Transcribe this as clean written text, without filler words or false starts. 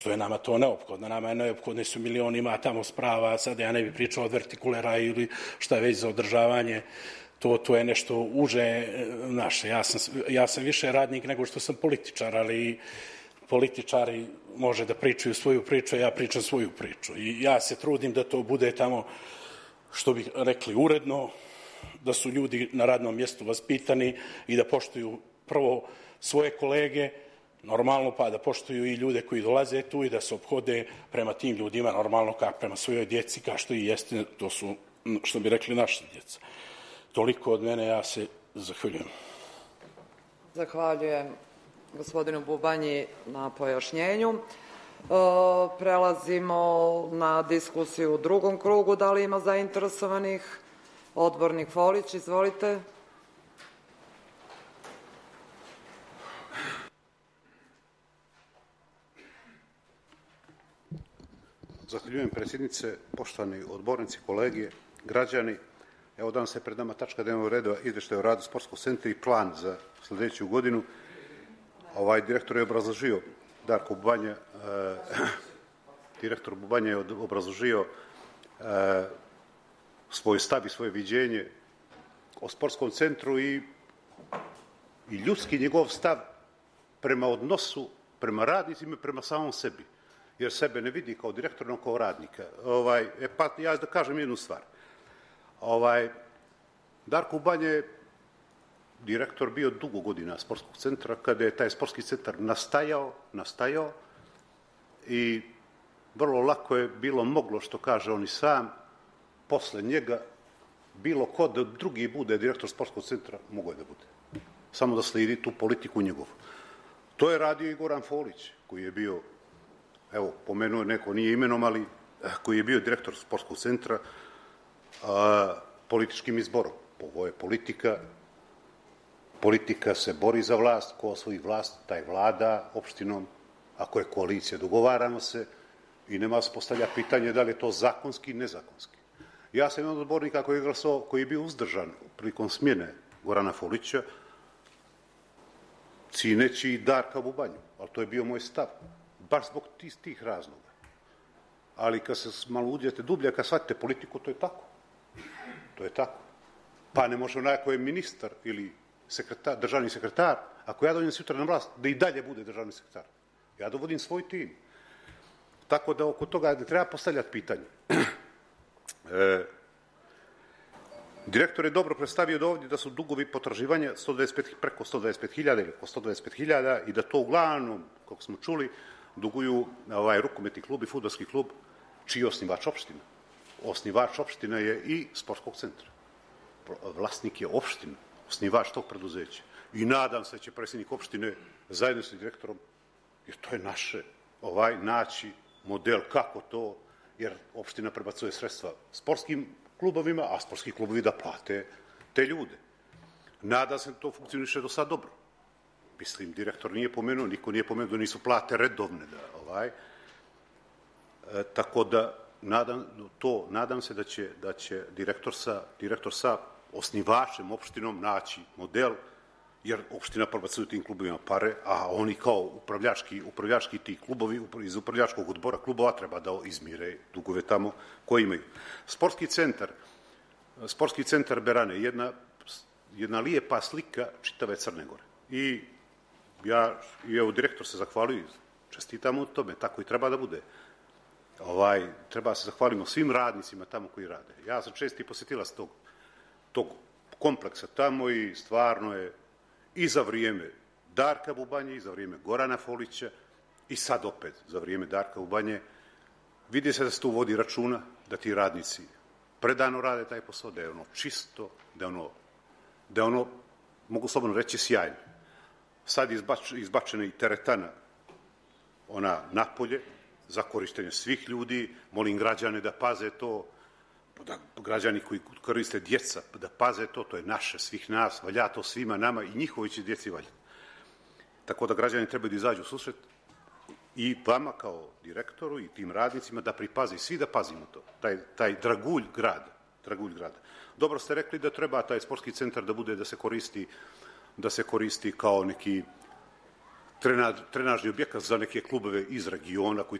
što je nama to neophodno. Nama je neophodno su milioni, ima tamo sprava, sad ja ne bih pričao od vertikulera ili šta je već za održavanje, to je nešto uže naše. Ja sam više radnik nego što sam političar, ali političari može da pričaju svoju priču, a ja pričam svoju priču. I ja se trudim da to bude tamo, što bi rekli, uredno, da su ljudi na radnom mjestu vaspitani i da poštuju prvo svoje kolege, normalno, pa da poštuju i ljude koji dolaze tu i da se ophode prema tim ljudima normalno kao prema svojoj djeci, kao što i jeste, to su, što bi rekli, naša djeca. Toliko od mene, ja se zahvaljujem. Zahvaljujem gospodinu Bubanji na pojašnjenju. Prelazimo na diskusiju u drugom krugu. Da li ima zainteresovanih? Odbornik Folić, izvolite. Zahvaljujem, predsjednice, poštovani odbornici, kolege, građani. Evo, danas je pred nama tačka dnevnog reda izvještaj o radu sportskog centra i plan za sljedeću godinu. Direktor je obrazložio, Darko Bubanja, direktor Bubanja je obrazložio svoj stav i svoje viđenje o sportskom centru i ljudski njegov stav prema odnosu, prema radnicima i prema samom sebi, jer sebe ne vidi kao direktor, no kao radnika. Pa ja da kažem jednu stvar. Darko Bubanja je direktor bio dugo godina sportskog centra, kada je taj sportski centar nastajao i vrlo lako je bilo moglo, što kaže on i sam, posle njega bilo ko da drugi bude direktor sportskog centra, mogo je da bude. Samo da slijedi tu politiku njegovu. To je radio i Goran Folić, koji je bio, evo, pomenuo neko, nije imenom, ali koji je bio direktor sportskog centra političkim izborom. Ovo je politika. Politika se bori za vlast, ko osvoji vlast, taj vlada opštinom, ako je koalicija, dogovaramo se i nema se postavlja pitanje da li je to zakonski i nezakonski. Ja sam jedan od odbornika koji je bio uzdržan prilikom smjene Gorana Folića, cineći i Darka Bubanju, ali to je bio moj stav, baš zbog tih razloga. Ali kad se malo uđete dublje, kad shvatite politiku, to je tako. To je tako. Pa ne može onaj ko je ministar ili državni sekretar, ako ja dođem sutra na vlast, da i dalje bude državni sekretar. Ja dovodim svoj tim. Tako da oko toga ne treba postavljati pitanje. Direktor je dobro predstavio da ovdje da su dugovi potraživanja preko 125.000 ili oko 125.000 i da to uglavnom, kako smo čuli, duguju rukometni klub i fudbalski klub, čiji je osnivač opština. Osnivač opština je i sportskog centra. Vlasnik je opština, osnivač tog preduzeća. I nadam se da će predsjednik opštine zajedno sa direktorom, jer to je naše, naći model kako to, jer opština prebacuje sredstva sportskim klubovima, a sportski klubovi da plate te ljude. Nadam se da to funkcioniše do sad dobro. Mislim, direktor nije pomenuo, niko nije pomenuo da nisu plate redovne. Tako da nadam se da će direktor sa osnivačem opštinom naći model, jer opština prebacuje tim klubovima pare, a oni kao upravljački ti klubovi iz upravljačkog odbora klubova treba da izmire dugove tamo koje imaju. Sportski centar Berane, jedna lijepa slika čitave Crne Gore. I evo direktor se zahvalio, čestitamo od tome, tako i treba da bude. Treba se zahvalimo svim radnicima tamo koji rade. Ja sam česti posjetilac tog kompleksa tamo i stvarno je i za vrijeme Darka Bubanje, i za vrijeme Gorana Folića, i sad opet za vrijeme Darka Bubanje, vidi se da se tu vodi računa, da ti radnici predano rade taj posao, da je ono čisto, da je ono, mogu slobodno reći, sjajno. Sad je izbačena i teretana ona napolje, za korištenje svih ljudi, molim građane da paze to, da građani koji koriste djeca, da paze to je naše, svih nas, valja to svima nama i njihovi će djeci valjati. Tako da građani trebaju da izađu u susret i vama kao direktoru i tim radnicima da pripazi, svi da pazimo to, taj dragulj grada. Dobro ste rekli da treba taj sportski centar da bude, da se koristi kao neki trenažni objekat za neke klubove iz regiona koji